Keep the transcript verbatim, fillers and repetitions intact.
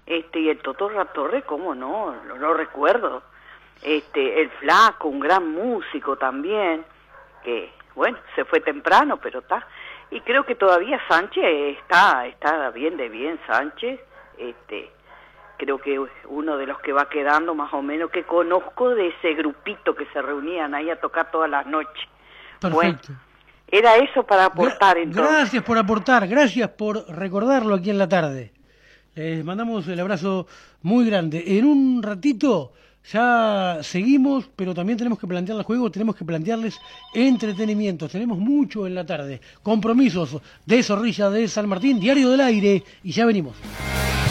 este, y el Totorra Torre, cómo no, lo, lo recuerdo, este, el Flaco, un gran músico también, que, bueno, se fue temprano, pero está, y creo que todavía Sánchez está, está bien de bien, Sánchez, este, creo que uno de los que va quedando más o menos, que conozco de ese grupito que se reunían ahí a tocar todas las noches. Perfecto. Bueno, era eso para aportar Gra entonces. Gracias por aportar, gracias por recordarlo aquí en la tarde. Les mandamos el abrazo muy grande. En un ratito ya seguimos, pero también tenemos que plantear el juego, tenemos que plantearles entretenimiento. Tenemos mucho en la tarde. Compromisos de Zorrilla de San Martín, Diario del Aire, y ya venimos.